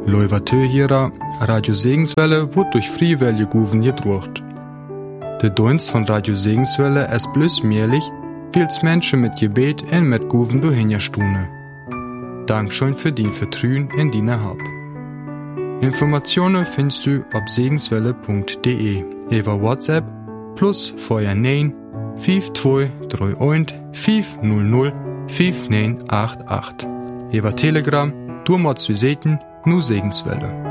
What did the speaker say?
Leuvatö hierer, Radio Segenswelle wird durch Friewelle Guven gedruckt. Der Dienst von Radio Segenswelle ist bloß möglich, weil's Menschen mit Gebet und mit Guven durchhinstune. Dankeschön für dein Vertrauen in deine Hab. Informationen findest du auf segenswelle.de über WhatsApp plus Feuer 9 5231 500 5988. Über Telegram, du machst du Seten, nur Segenswelle.